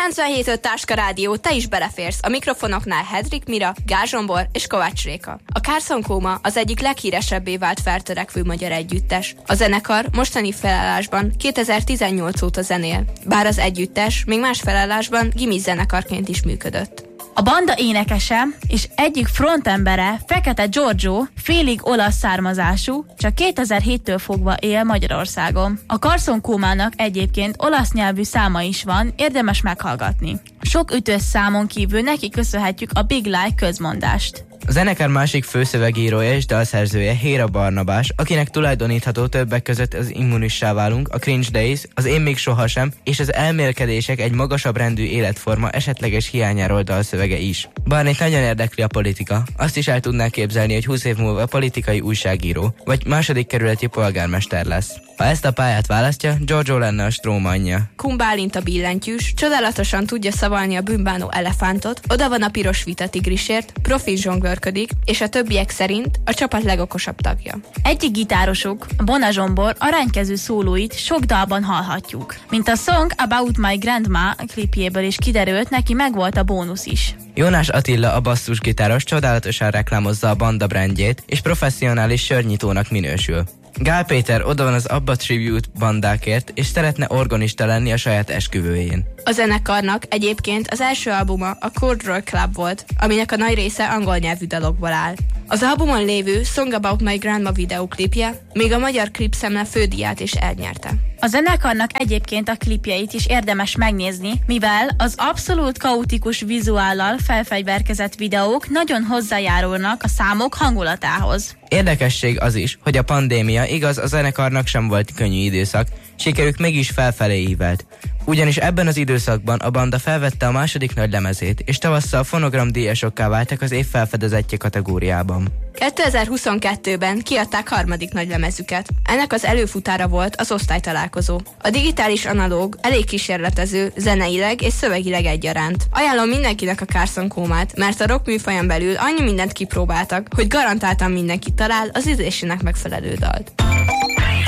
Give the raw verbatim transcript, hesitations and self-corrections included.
kilencvenhét öt Táska Rádió, te is beleférsz. A mikrofonoknál Hedrik Mira, Gázsombor és Kovács Réka. A Carson Coma az egyik leghíresebbé vált feltörekvő magyar együttes. A zenekar mostani felállásban kétezer-tizennyolc óta zenél, bár az együttes még más felállásban gimis zenekarként is működött. A banda énekese és egyik frontembere, Fekete Giorgio, félig olasz származású, csak kétezer-héttől fogva él Magyarországon. A Carson Comának egyébként olasz nyelvű száma is van, érdemes meghallgatni. Sok ütős számon kívül neki köszönhetjük a Big Lie közmondást. A zenekar másik főszövegírója és dalszerzője Héra Barnabás, akinek tulajdonítható többek között az Immunissá válunk, a Cringe Days, az Én még sohasem és az Elmélkedések egy magasabb rendű életforma esetleges hiányáról dalszövege is. Barnét nagyon érdekli a politika, azt is el tudná képzelni, hogy húsz év múlva politikai újságíró, vagy második kerületi polgármester lesz. Ha ezt a pályát választja, Giorgio lenne a strómanja. Kun Bálint a billentyűs, csodálatosan tudja szavalni a bűnbánó elefántot, oda van a piros vita tigrisért, profi zsonglőrködik, és a többiek szerint a csapat legokosabb tagja. Egyik gitárosuk, Bona Zsombor aranykezű szólóit sok dalban hallhatjuk. Mint a Song About My Grandma klipjéből is kiderült, neki megvolt a bónusz is. Jónás Attila, a basszusgitáros csodálatosan reklámozza a banda brandjét, és professzionális sörnyitónak minősül. Gál Péter oda van az Abba Tribute bandákért, és szeretne organista lenni a saját esküvőjén. A zenekarnak egyébként az első albuma a Corduroy Club volt, aminek a nagy része angol nyelvű dalokból áll. Az albumon lévő Song About My Grandma videóklipje még a Magyar Klipszemle fődíját is elnyerte. A zenekarnak egyébként a klipjeit is érdemes megnézni, mivel az abszolút kaotikus vizuállal felfegyverkezett videók nagyon hozzájárulnak a számok hangulatához. Érdekesség az is, hogy a pandémia, igaz, a zenekarnak sem volt könnyű időszak, sikerük mégis felfelé ívelt. Ugyanis ebben az időszakban a banda felvette a második nagy lemezét, és tavasszal fonogram díjasokká váltak az év felfedezetje kategóriában. kétezer-huszonkettőben kiadták harmadik nagy lemezüket. Ennek az előfutára volt az osztálytalálkozó. A digitális analóg elég kísérletező, zeneileg és szövegileg egyaránt. Ajánlom mindenkinek a Carson Comát, mert a rock műfajon belül annyi mindent kipróbáltak, hogy garantáltan mindenki talál az ízlésének megfelelő dalt.